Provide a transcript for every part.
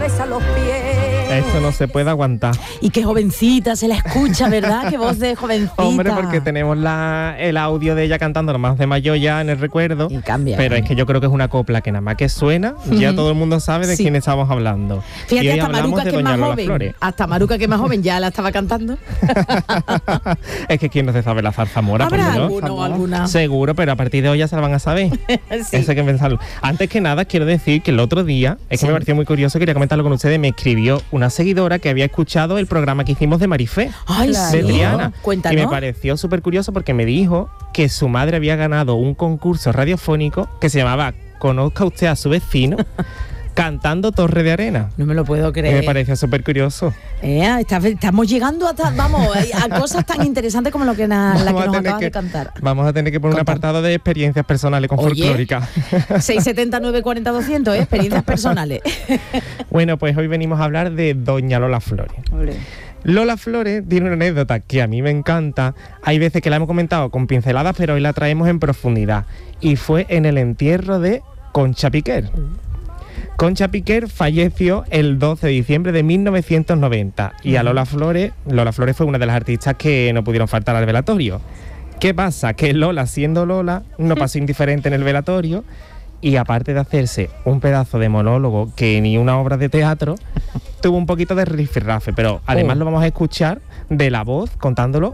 besa los pies. Esto no se puede aguantar. Y qué jovencita se la escucha, ¿verdad? Qué voz de jovencita. Hombre, porque tenemos el audio de ella cantando nomás de mayor ya en el recuerdo. Y cambia. Pero es que yo creo que es una copla que nada más que suena, ya todo el mundo sabe de quién estamos hablando. Fíjate, y hoy hasta hablamos Maruca, de que es Doña más Lola joven. Flores. Hasta Maruca, que es más joven, ya la estaba cantando. Es que quién no se sabe la zarzamora. Habrá por Dios. alguna. Seguro, pero a partir de hoy ya se la van a saber. Sí. Eso hay que pensarlo. Antes que nada, quiero decir que el otro día, es que me pareció muy curioso, quería comentarlo con ustedes, me escribió una seguidora que había escuchado el programa que hicimos de Marifé. Ay, de sí. Triana. Cuéntanos. Y me pareció súper curioso porque me dijo que su madre había ganado un concurso radiofónico que se llamaba Conozca usted a su vecino, cantando Torre de Arena. No me lo puedo Y creer. me pareció súper curioso. Estamos llegando a cosas tan interesantes como la que nos acabas de cantar. Vamos a tener que poner un apartado de experiencias personales con folclórica. 670 940 200, experiencias personales. Bueno, pues hoy venimos a hablar de Doña Lola Flores. Lola Flores tiene una anécdota que a mí me encanta. Hay veces que la hemos comentado con pinceladas, pero hoy la traemos en profundidad. Y fue en el entierro de Concha Piquer. Concha Piquer falleció el 12 de diciembre de 1990 y a Lola Flores fue una de las artistas que no pudieron faltar al velatorio. ¿Qué pasa? Que Lola, siendo Lola, no pasó indiferente en el velatorio y aparte de hacerse un pedazo de monólogo que ni una obra de teatro, tuvo un poquito de rifirrafe, pero además lo vamos a escuchar de la voz contándolo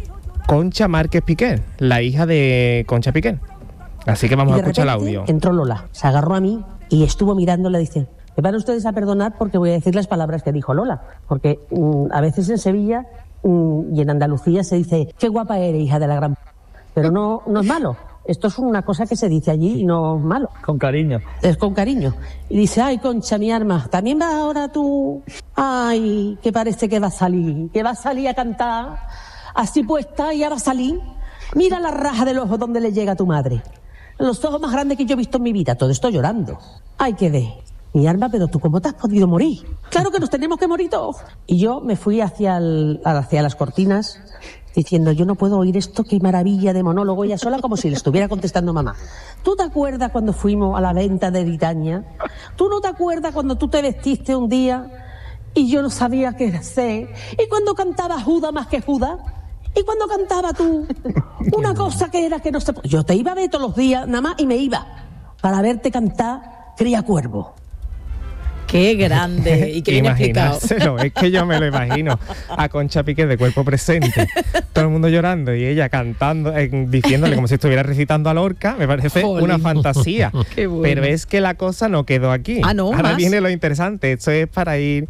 Concha Márquez Piquer, la hija de Concha Piquer. Así que vamos a escuchar el audio. Entró Lola, se agarró a mí y estuvo mirándola y dice: me van ustedes a perdonar porque voy a decir las palabras que dijo Lola, porque a veces en Sevilla y en Andalucía se dice: qué guapa eres, hija de la gran... Pero no es malo. Esto es una cosa que se dice allí y no es malo. Con cariño. Es con cariño. Y dice: ay, Concha, mi arma, ¿también vas ahora tú? Ay, que parece que va a salir a cantar, así puesta, y ya va a salir. Mira la raja del ojo donde le llega a tu madre. Los ojos más grandes que yo he visto en mi vida. Todo esto llorando. Ay, qué de... Mi arma, pero tú, ¿cómo te has podido morir? Claro que nos tenemos que morir todos. Y yo me fui hacia las cortinas diciendo: yo no puedo oír esto, qué maravilla de monólogo, ella sola, como si le estuviera contestando mamá. ¿Tú te acuerdas cuando fuimos a la venta de Britaña? ¿Tú no te acuerdas cuando tú te vestiste un día y yo no sabía qué hacer? ¿Y cuando cantaba Judas más que Judas? ¿Y cuando cantaba tú? Una cosa que era que no se... Yo te iba a ver todos los días, nada más, y me iba para verte cantar Cría Cuervo. Qué grande y qué bien explicado. Imaginárselo, es que yo me lo imagino a Concha Piquer de cuerpo presente, todo el mundo llorando y ella cantando, diciéndole como si estuviera recitando a Lorca. Me parece una fantasía. Qué bueno. Pero es que la cosa no quedó aquí. No, ahora más. viene lo interesante. Esto es para ir...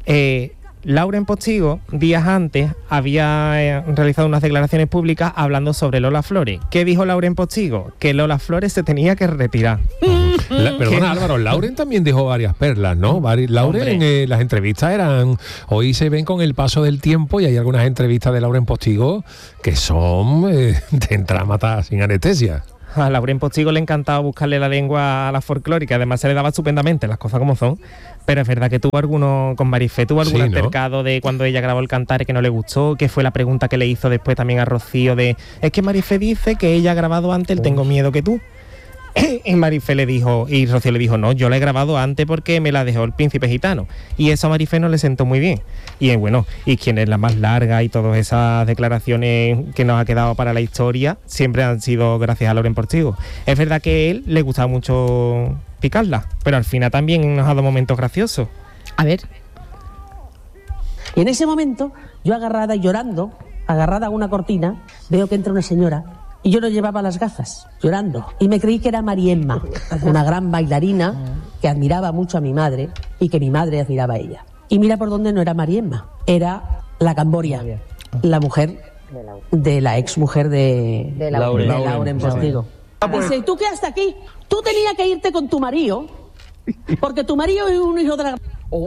Lauren Postigo, días antes, había realizado unas declaraciones públicas hablando sobre Lola Flores. ¿Qué dijo Lauren Postigo? Que Lola Flores se tenía que retirar. Perdona, Álvaro, Lauren también dijo varias perlas, ¿no? Lauren, las entrevistas eran... Hoy se ven con el paso del tiempo y hay algunas entrevistas de Lauren Postigo que son de entrar a matar sin anestesia. A Lauren Postigo le encantaba buscarle la lengua a la folclórica, además se le daba estupendamente, las cosas como son. Pero es verdad que tuvo alguno con Marifé, tuvo algún altercado de cuando ella grabó el Cantares que no le gustó, que fue la pregunta que le hizo después también a Rocío de: es que Marifé dice que ella ha grabado antes el Tengo Miedo que tú. Y Marifé le dijo, y Rocío le dijo: no, yo la he grabado antes porque me la dejó el Príncipe Gitano. Y eso a Marifé no le sentó muy bien. Y bueno, y quien es la más larga y todas esas declaraciones que nos ha quedado para la historia siempre han sido gracias a Lauren Postigo. Es verdad que a él le gustaba mucho picarla, pero al final también nos ha dado momentos graciosos. A ver. Y en ese momento, yo agarrada y llorando, agarrada a una cortina, veo que entra una señora. Y yo no llevaba las gafas, llorando. Y me creí que era Mariemma, una gran bailarina que admiraba mucho a mi madre y que mi madre admiraba a ella. Y mira por dónde no era Mariemma, era la Camboria, la mujer de la ex mujer de Lauren Postigo. Dice: ¿y tú qué hasta aquí? Tú tenías que irte con tu marido, porque tu marido es un hijo de la...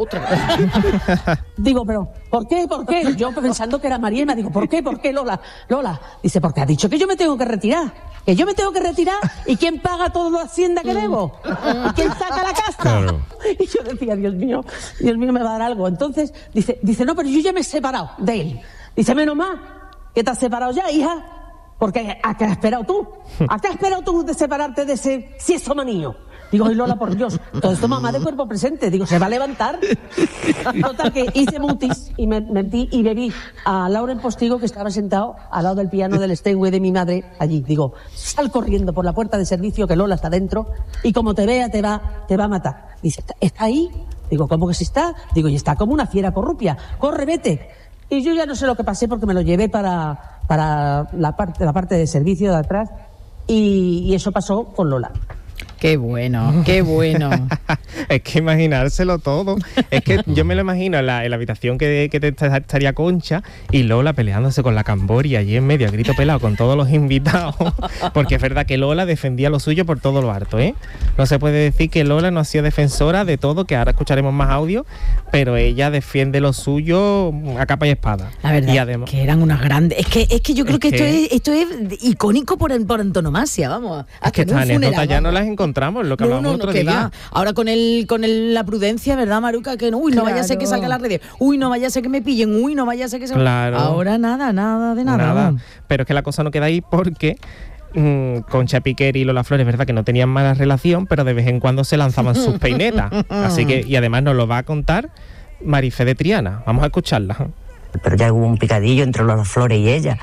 Otra. Digo, pero ¿por qué? Yo pensando que era Mariema, digo, ¿por qué, Lola? Dice: porque ha dicho que yo me tengo que retirar. Que yo me tengo que retirar. ¿Y quién paga toda la hacienda que debo? ¿Y quién saca la casa? Claro. Y yo decía: Dios mío, me va a dar algo. Entonces dice: no, pero yo ya me he separado de él. Dice: menos mal que te has separado ya, hija. Porque ¿a qué has esperado tú? ¿A qué has esperado tú de separarte de ese sieso manío? Digo, ay Lola, por Dios, todo esto mamá de cuerpo presente. Digo, ¿se va a levantar? Total, que hice mutis y me metí y bebí a Lauren Postigo, que estaba sentado al lado del piano del Steinway de mi madre allí. Digo, sal corriendo por la puerta de servicio, que Lola está dentro, y como te vea te va a matar. Dice, ¿está ahí? Digo, ¿cómo que sí está? Digo, y está como una fiera corrupia. Corre, vete. Y yo ya no sé lo que pasé porque me lo llevé para la parte de servicio de atrás, y eso pasó con Lola. Qué bueno, qué bueno. Es que imaginárselo todo. Es que yo me lo imagino en la habitación que estaría Concha y Lola peleándose con la Camboria allí en medio, a grito pelado, con todos los invitados. Porque es verdad que Lola defendía lo suyo por todo lo harto, ¿eh? No se puede decir que Lola no ha sido defensora de todo, que ahora escucharemos más audio, pero ella defiende lo suyo a capa y espada. La verdad, y además, que eran unas grandes... Es que yo creo que esto es icónico por antonomasia, vamos. Es que estas anécdotas ya no las encontramos, lo que hablábamos otro día. Va. Ahora con la prudencia, ¿verdad, Maruca? Que no, no vaya a ser que salga las redes, no vaya a ser que me pillen, no vaya a ser que se... Claro. Ahora nada de nada. Pero es que la cosa no queda ahí porque Concha Piquer y Lola Flores, verdad que no tenían mala relación, pero de vez en cuando se lanzaban sus peinetas. Así que, y además nos lo va a contar Marifé de Triana. Vamos a escucharla. Pero ya hubo un picadillo entre Lola Flores y ella,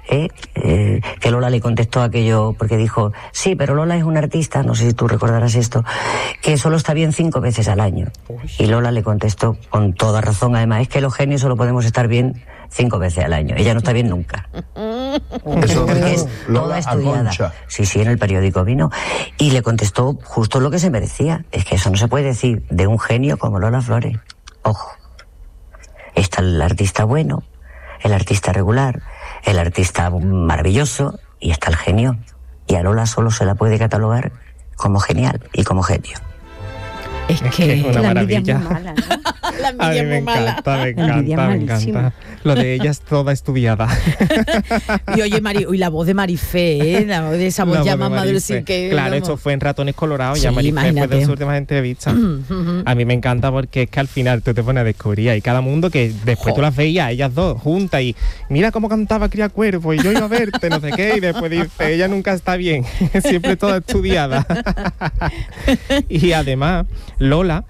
que Lola le contestó aquello porque dijo, sí, pero Lola es una artista, no sé si tú recordarás esto, que solo está bien 5 veces al año. Y Lola le contestó con toda razón, además, es que los genios solo podemos estar bien 5 veces al año, ella no está bien nunca. Eso porque es toda estudiada. Sí, en el periódico vino y le contestó justo lo que se merecía. Es que eso no se puede decir de un genio como Lola Flores. Ojo. Está el artista bueno, el artista regular, el artista maravilloso y está el genio. Y a Lola solo se la puede catalogar como genial y como genio. Es que es una maravilla. Muy mala, ¿no? La envidia me es muy mala. Me encanta. Lo de ella es toda estudiada. Y oye, y la voz de Marifé, la voz de esa voz ya más madura, sí que... Claro, esto fue en Ratones Colorados, sí, ya Marifé imagínate. fue de sus últimas entrevistas. A mí me encanta porque es que al final tú te pones a descubrir y cada mundo que después tú las veías, ellas dos juntas, y mira cómo cantaba Cría Cuervo, y yo iba a verte, no sé qué, y después dice, ella nunca está bien, siempre toda estudiada. Y además, Lola,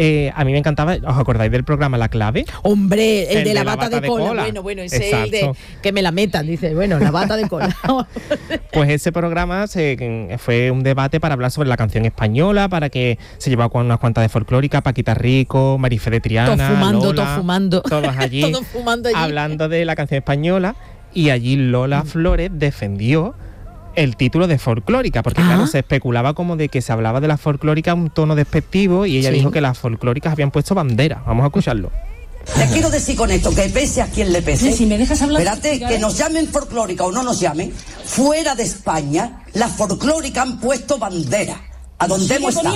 a mí me encantaba, ¿os acordáis del programa La Clave? Hombre, el de la bata de cola. Bueno, ese es el de que me la metan, dice, bueno, la bata de cola. Pues ese programa fue un debate para hablar sobre la canción española, para que se llevaba con unas cuantas de folclórica, Paquita Rico, Marifé de Triana, todos fumando. Todos allí, todos fumando allí. Hablando de la canción española, y allí Lola Flores defendió el título de folclórica, porque claro, se especulaba como de que se hablaba de la folclórica un tono despectivo, y ella dijo que las folclóricas habían puesto bandera. Vamos a escucharlo. Les quiero decir con esto, que pese a quien le pese, si me dejas hablar, espérate, que nos llamen folclórica o no nos llamen, fuera de España, las folclóricas han puesto bandera. A donde hemos estado,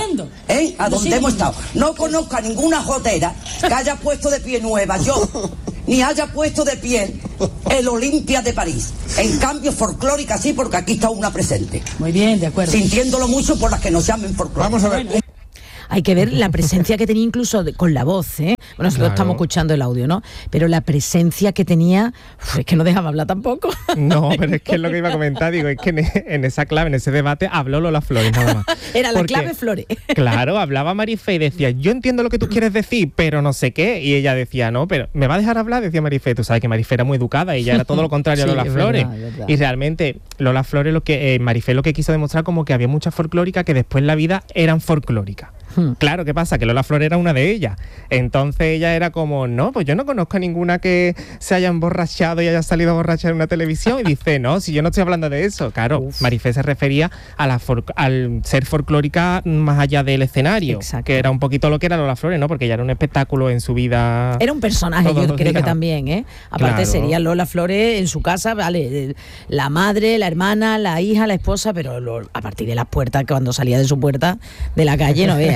a donde hemos estado. No conozco a ninguna jotera que haya puesto de pie Nueva York, ni haya puesto de pie el Olimpia de París. En cambio, folclórica sí, porque aquí está una presente. Muy bien, de acuerdo. Sintiéndolo mucho por las que nos llamen folclórica. Vamos a ver. Hay que ver la presencia que tenía incluso con la voz, ¿eh? Bueno, nosotros estamos escuchando el audio, ¿no? Pero la presencia que tenía, es que no dejaba hablar tampoco. No, pero es que es lo que iba a comentar, digo, es que en esa clave, en ese debate, habló Lola Flores nada más. Era la clave Flores. Claro, hablaba Marifé y decía, yo entiendo lo que tú quieres decir, pero no sé qué. Y ella decía, no, pero ¿me va a dejar hablar? Decía Marifé. Tú sabes que Marifé era muy educada y ella era todo lo contrario a Lola Flores. Verdad. Y realmente Lola Flores, Marifé lo que quiso demostrar como que había muchas folclóricas que después en la vida eran folclóricas. Claro, ¿qué pasa? Que Lola Flores era una de ellas. Entonces ella era como, no, pues yo no conozco a ninguna que se haya emborrachado y haya salido borracha en una televisión. Y dice, no, si yo no estoy hablando de eso. Claro, Marifé se refería a al ser folclórica más allá del escenario. Exacto. Que era un poquito lo que era Lola Flores, ¿no? Porque ella era un espectáculo en su vida. Era un personaje, yo creo que también, ¿eh? Aparte sería Lola Flores en su casa, vale, la madre, la hermana, la hija, la esposa, pero a partir de las puertas, cuando salía de su puerta de la calle, no veas,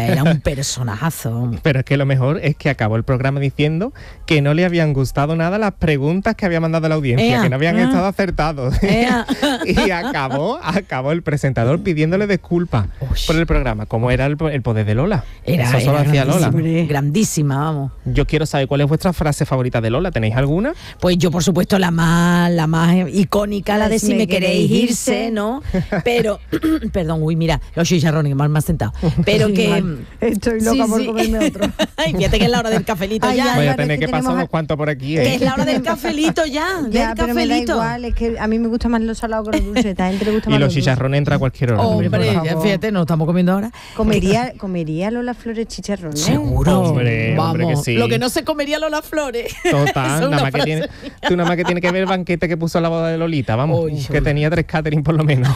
era un personajazo. Pero es que lo mejor es que acabó el programa diciendo que no le habían gustado nada las preguntas que había mandado la audiencia, que no habían estado acertados. Y acabó el presentador pidiéndole disculpas por el programa, como era el poder de Lola. Eso solo hacía Lola. Grandísima, vamos. Yo quiero saber cuál es vuestra frase favorita de Lola. ¿Tenéis alguna? Pues yo, por supuesto, la más icónica, la de si me queréis irse, ¿no? Pero, perdón, mira, los chicharrones, mal me has sentado. Pero que... Estoy loca por comerme otro. Ay, fíjate que es la hora del cafelito ya. Voy a tener que pasar unos cuantos por aquí. Que es la hora del cafelito ya, del cafelito. Me da igual, es que a mí me gusta más lo salado que lo dulce. A gente le gusta más y los chicharrones entra a cualquier hora. Hombre, ya fíjate, nos estamos comiendo ahora. ¿Comería Lola Flores chicharrones? Seguro. Hombre que sí. Lo que no se comería Lola Flores. Total, tú nada más que tiene que ver el banquete que puso a la boda de Lolita, vamos, que tenía 3 catering por lo menos.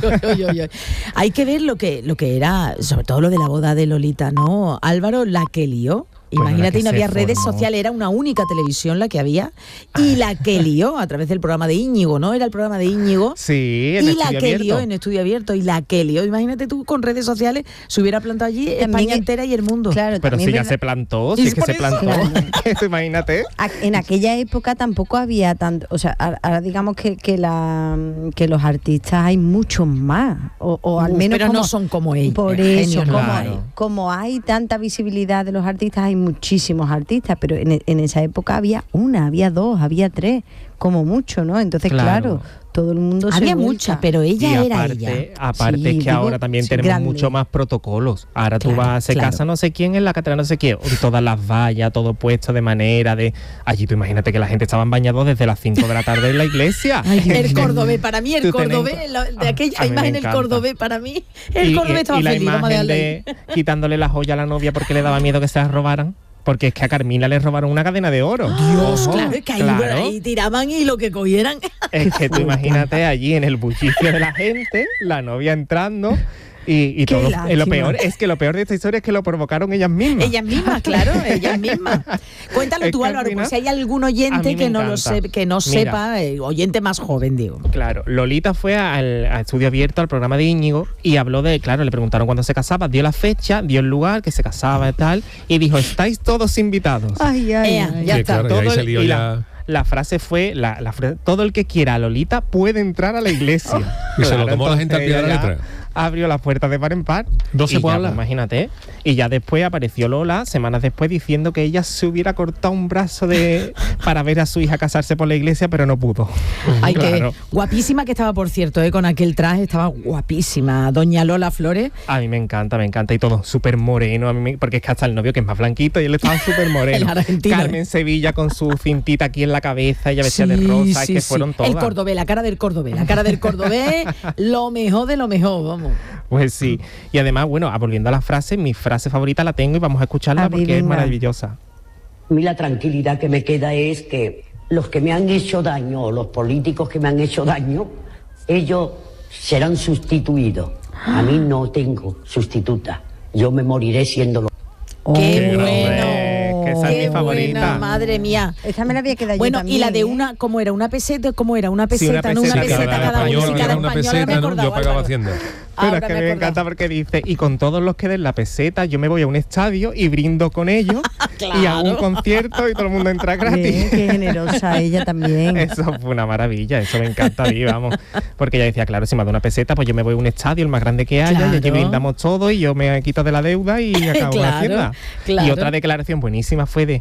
Hay que ver lo que era, sobre todo lo de la boda de Lolita, ¿no? Álvaro, la que lió. Imagínate, y no había redes sociales, era una única televisión la que había, y la que lió a través del programa de Íñigo, ¿no? Era el programa de Íñigo. Sí, en Estudio Abierto. Y la que lió en Estudio Abierto, y la que lió. Imagínate tú con redes sociales, se hubiera plantado allí España entera y el mundo. Claro, pero si ya se plantó, si es que se plantó. Claro. Imagínate. En aquella época tampoco había tanto, o sea, ahora digamos que los artistas hay muchos más, o al menos pero no son como ellos. Por eso, como hay tanta visibilidad de los artistas, hay muchísimos artistas, pero en esa época había 1, había 2, había 3, como mucho, ¿no? Entonces, claro, todo el mundo había muchas, pero ella era ella. Aparte es que ahora también tenemos mucho más protocolos. Ahora tú vas, se casa no sé quién en la catedral no sé quién, todas las vallas, todo puesto de manera de... Allí tú imagínate que la gente estaban bañados desde las 5 de la tarde en la iglesia. El cordobés, para mí el cordobés, de aquella imagen el cordobés, para mí, el cordobés estaba feliz. Y la imagen de quitándole la joya a la novia porque le daba miedo que se la robaran. Porque es que a Carmina le robaron una cadena de oro. Dios, claro, es que ahí tiraban y lo que cogieran. Es que tú imagínate allí en el bullicio de la gente, la novia entrando y todo. Lo peor es que lo peor de esta historia es que lo provocaron ellas mismas. Ellas mismas, claro, ellas mismas. Cuéntalo tú, Álvaro, por si hay algún oyente que no lo sepa, oyente más joven, digo. Claro, Lolita fue al Estudio Abierto, al programa de Íñigo, y habló le preguntaron cuándo se casaba, dio la fecha, dio el lugar que se casaba y tal, y dijo, estáis todos invitados. Ya está. Claro, todo la frase fue, todo el que quiera a Lolita puede entrar a la iglesia. Y se lo tomó la gente al pie de la letra. Abrió las puertas de par en par. No se puede hablar. Imagínate. Y ya después apareció Lola, semanas después, diciendo que ella se hubiera cortado un brazo para ver a su hija casarse por la iglesia, pero no pudo. Ay, que guapísima que estaba, por cierto, con aquel traje, estaba guapísima. Doña Lola Flores. A mí me encanta. Y todo súper moreno. Porque es que hasta el novio, que es más blanquito, y él estaba súper moreno. El argentino. Carmen Sevilla con su cintita aquí en la cabeza, ella vestía de rosa, que fueron todas. El cordobés, la cara del cordobés, lo mejor de lo mejor, vamos. Pues sí. Y además, volviendo a la frase, mi frase favorita la tengo y vamos a escucharla porque es maravillosa. A mí la tranquilidad que me queda es que los que me han hecho daño, o los políticos que me han hecho daño, ellos serán sustituidos. A mí no tengo sustituta. Yo me moriré siendo ¡Qué bueno! Que esa es mi favorita. Buena, madre mía. Esta me la había quedado yo también. Y la de una, ¿cómo era? ¿Una peseta? ¿Cómo era? Una peseta, sí, ¿no? Una peseta cada uno. Cada una peseta, ¿no? Yo pagaba Hacienda. Pero es que me encanta porque dice, y con todos los que den la peseta, yo me voy a un estadio y brindo con ellos y hago un concierto y todo el mundo entra gratis. Qué generosa ella también. Eso fue una maravilla, eso me encanta a mí, vamos. Porque ella decía, claro, si me da una peseta, pues yo me voy a un estadio, el más grande que haya, y allí brindamos todo y yo me quito de la deuda y acabo la hacienda. Y otra declaración buenísima fue de,